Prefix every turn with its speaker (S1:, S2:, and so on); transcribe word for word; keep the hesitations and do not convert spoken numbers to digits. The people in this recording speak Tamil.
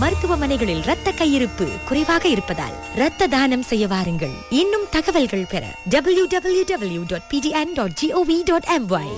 S1: மருத்துவமனைகளில் இரத்த கையிருப்பு குறைவாக இருப்பதால் இரத்த தானம் செய்ய வாருங்கள். இன்னும் தகவல்கள் பெற W W W dot B T N dot G O we dot M Y